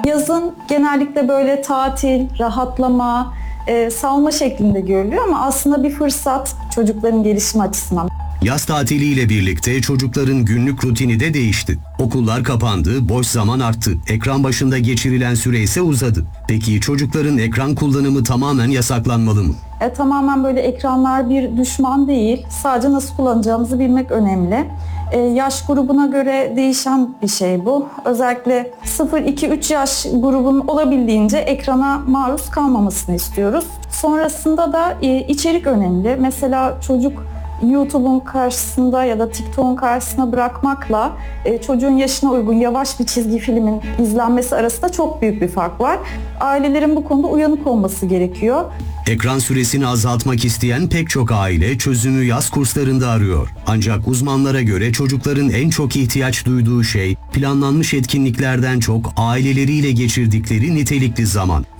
Yazın genellikle böyle tatil, rahatlama, salma şeklinde görülüyor ama aslında bir fırsat çocukların gelişimi açısından. Yaz tatiliyle birlikte çocukların günlük rutini de değişti. Okullar kapandı, boş zaman arttı. Ekran başında geçirilen süre ise uzadı. Peki çocukların ekran kullanımı tamamen yasaklanmalı mı? Tamamen böyle ekranlar bir düşman değil. Sadece nasıl kullanacağımızı bilmek önemli. Yaş grubuna göre değişen bir şey bu. Özellikle 0-2-3 yaş grubun olabildiğince ekrana maruz kalmamasını istiyoruz. Sonrasında da içerik önemli. Mesela çocuk YouTube'un karşısında ya da TikTok'un karşısına bırakmakla çocuğun yaşına uygun yavaş bir çizgi filmin izlenmesi arasında çok büyük bir fark var. Ailelerin bu konuda uyanık olması gerekiyor. Ekran süresini azaltmak isteyen pek çok aile çözümü yaz kurslarında arıyor. Ancak uzmanlara göre çocukların en çok ihtiyaç duyduğu şey planlanmış etkinliklerden çok aileleriyle geçirdikleri nitelikli zaman.